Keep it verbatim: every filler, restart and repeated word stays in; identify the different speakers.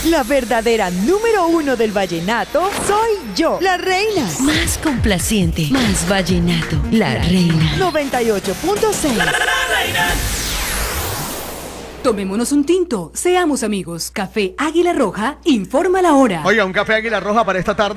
Speaker 1: La verdadera número uno del vallenato soy yo, la reina.
Speaker 2: Más complaciente, más vallenato, la reina.
Speaker 1: noventa y ocho punto seis.
Speaker 3: ¡La, la, la reina!
Speaker 4: Tomémonos un tinto, seamos amigos. Café Águila Roja informa la hora.
Speaker 5: Oiga, un café Águila Roja para esta tarde.